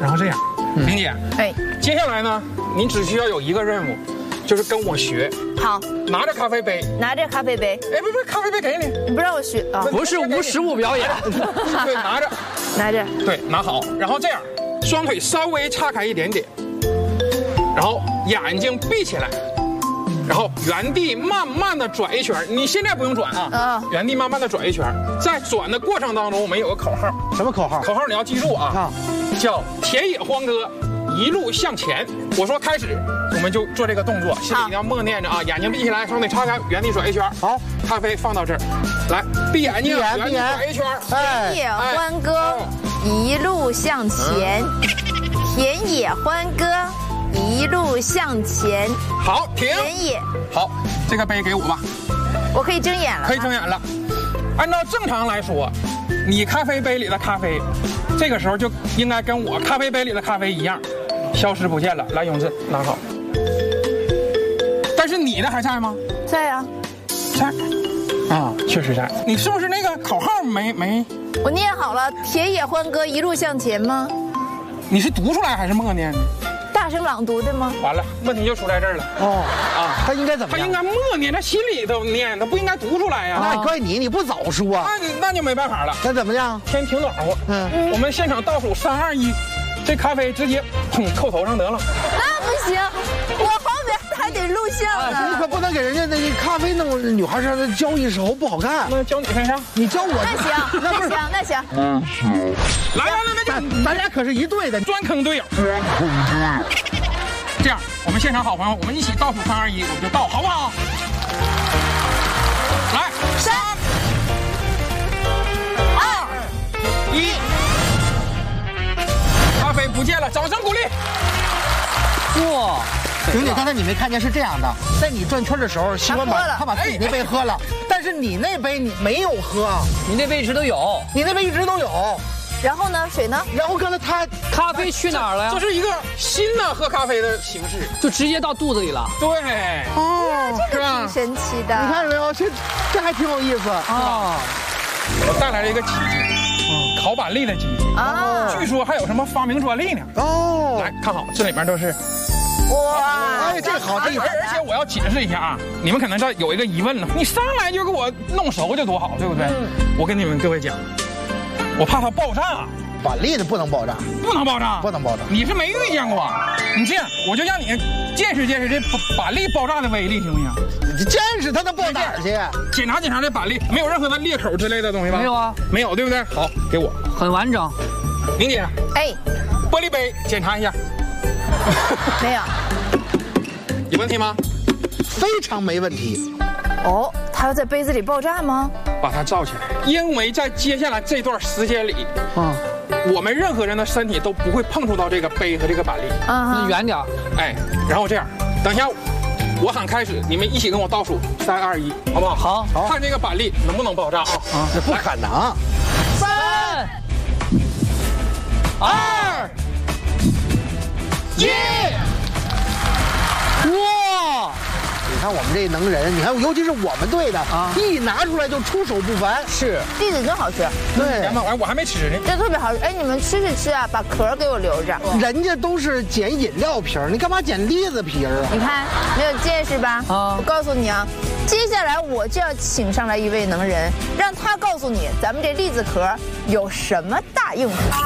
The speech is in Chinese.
然后这样，玲姐， 哎， 接下来呢，您只需要有一个任务，就是跟我学， 好， 拿着咖啡杯， 拿着咖啡杯， 哎，不，咖啡杯给你， 你不让我学啊？ 不是无实物表演， 对，拿着， 拿着， 对，拿好，然后这样，双腿稍微岔开一点点，然后眼睛闭起来。然后原地慢慢的转一圈，你现在不用转啊，原地慢慢的转一圈，在转的过程当中，我们有个口号， 什么口号？ 口号你要记住啊，叫田野欢歌，一路向前。我说开始，我们就做这个动作，心里一定要默念着啊，眼睛闭起来，双腿岔开，原地转一圈。 好， 咖啡放到这儿，来，闭眼睛，原地转一圈。 田野欢歌，一路向前，田野欢歌。一路向前， 好，停。 田野， 好，这个杯给我吧。 我可以睁眼了。 可以睁眼了。按照正常来说，你咖啡杯里的咖啡，这个时候就应该跟我咖啡杯里的咖啡一样，消失不见了。来，永志拿好。但是你的还在吗？ 在啊。 在。啊，确实在。你是不是那个口号没？ 我念好了，田野欢歌，一路向前吗？ 你是读出来还是默念呢？ 大声朗读的吗？ 完了，问题就出在这儿了。 哦啊，他应该怎么样？ 他应该默念，他心里头念，他不应该读出来呀。 那怪你不早说啊。 那就没办法了。 那怎么样？ 天挺暖和。我们现场倒数3、2、1，这咖啡直接扣头上得了。 那不行，我后面还得录像呢。 你可不能给人家那咖啡弄女孩身上浇一手，不好看。 那浇你身上， 你教我。 那行。 来， 咱俩可是一队的， 专坑队友。这样，我们现场好朋友，我们一起倒数3、2、1，我们就倒，好不好？来，3、2、1，咖啡不见了，掌声鼓励。 哇！玲姐，刚才你没看见是这样的，在你转圈的时候，西瓜他把自己那杯喝了，但是你那杯你没有喝， 你那杯一直都有， 你那杯一直都有。 然后呢？水呢？ 然后刚才他咖啡去哪儿了呀？ 这是一个新的喝咖啡的形式， 就直接到肚子里了。 对， 哦，这个挺神奇的。 你看没有？这还挺有意思啊！ 我带来了一个奇迹，烤板栗的奇迹啊！据说还有什么发明专利呢？哦，来看好，这里面都是。 哇， 哎，这好地方！ 而且我要解释一下啊，你们可能这有一个疑问了，你上来就给我弄熟就多好，对不对？我跟你们各位讲，我怕它爆炸。 板栗的不能爆炸， 不能爆炸， 不能爆炸。 你是没遇见过，你这样我就让你见识见识这板栗爆炸的威力，行不行？ 你见识它能爆哪儿去？ 检查这板栗，没有任何的裂口之类的东西吧？ 没有啊， 没有，对不对？好，给我， 很完整。 玲姐， 哎， 玻璃杯检查一下。 没有， 有问题吗？非常没问题。 哦，它要在杯子里爆炸吗？ 把它罩起来，因为在接下来这段时间里，我们任何人的身体都不会碰触到这个杯和这个板栗。 你远点。 哎，然后这样，等一下我喊开始，你们一起跟我倒数3、2、1，好不好？ 好， 看这个板栗能不能爆炸啊？ 这不可能。 3、2、1，哇！ 你看我们这能人，你看尤其是我们队的一拿出来就出手不凡。 是， 栗子真好吃。 对， 我还没吃呢。 这特别好吃，哎，你们吃啊，把壳给我留着。 人家都是捡饮料皮儿，你干嘛捡栗子皮儿啊？ 你看没有见识吧？我告诉你啊，接下来我就要请上来一位能人，让他告诉你咱们这栗子壳有什么大用处。